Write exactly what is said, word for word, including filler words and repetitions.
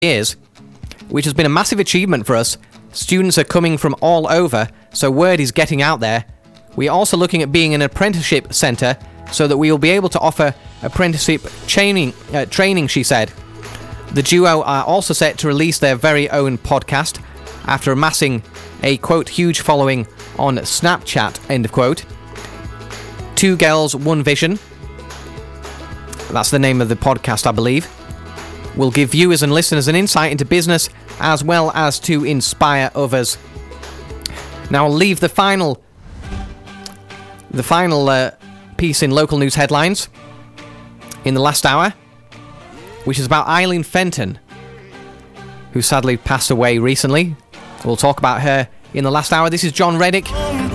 years, which has been a massive achievement for us. Students are coming from all over, so word is getting out there. We are also looking at being an apprenticeship centre so that we will be able to offer apprenticeship training, uh, training, she said. The duo are also set to release their very own podcast after amassing a, quote, huge following on Snapchat, end of quote. Two Girls, One Vision, that's the name of the podcast, I believe, will give viewers and listeners an insight into business as well as to inspire others. Now I'll leave the final the final uh, piece in local news headlines in the last hour, which is about Eileen Fenton, who sadly passed away recently. We'll talk about her in the last hour. This is John Reddick.